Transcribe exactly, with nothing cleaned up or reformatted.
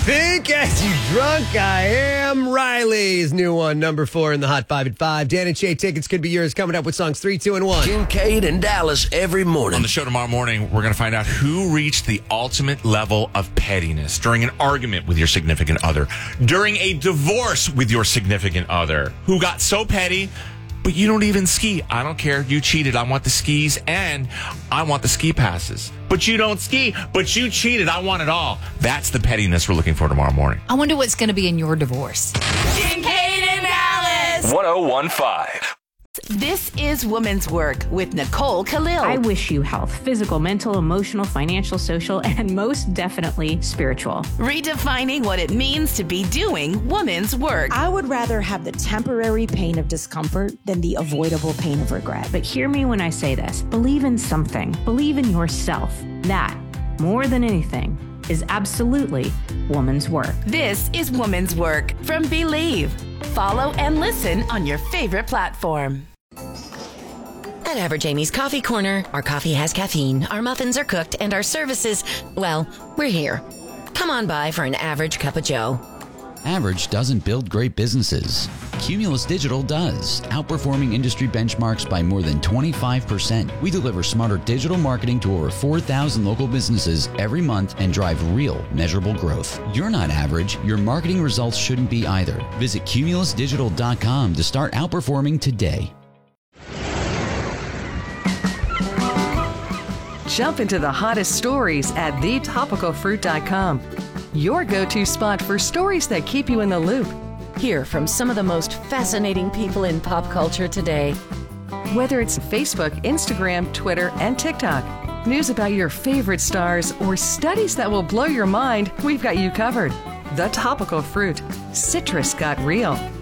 Think as you drunk, I am Riley's new one, number four in the Hot Five at Five. Dan and Shay tickets could be yours. Coming up with songs three, two, and one. Kincaid and Dallas every morning. On the show tomorrow morning, we're going to find out who reached the ultimate level of pettiness during an argument with your significant other, during a divorce with your significant other, who got so petty. But you don't even ski. I don't care. You cheated. I want the skis and I want the ski passes. But you don't ski. But you cheated. I want it all. That's the pettiness we're looking for tomorrow morning. I wonder what's going to be in your divorce. Kincaid and Dallas. one oh one five. This is Woman's Work with Nicole Khalil. I wish you health, physical, mental, emotional, financial, social, and most definitely spiritual. Redefining what it means to be doing woman's work. I would rather have the temporary pain of discomfort than the avoidable pain of regret. But hear me when I say this. Believe in something. Believe in yourself. That, more than anything, is absolutely woman's work. This is Woman's Work from Believe. Follow and listen on your favorite platform. At Average Amy's Coffee Corner, our coffee has caffeine, our muffins are cooked, and our services, well, we're here. Come on by for an average cup of joe. Average doesn't build great businesses. Cumulus Digital does, outperforming industry benchmarks by more than twenty-five percent. We deliver smarter digital marketing to over four thousand local businesses every month and drive real, measurable growth. You're not average. Your marketing results shouldn't be either. Visit cumulus digital dot com to start outperforming today. Jump into the hottest stories at the topical fruit dot com. Your go-to spot for stories that keep you in the loop. Hear from some of the most fascinating people in pop culture today. Whether it's Facebook, Instagram, Twitter, and TikTok, news about your favorite stars, or studies that will blow your mind, we've got you covered. The Topical Fruit. Citrus got real.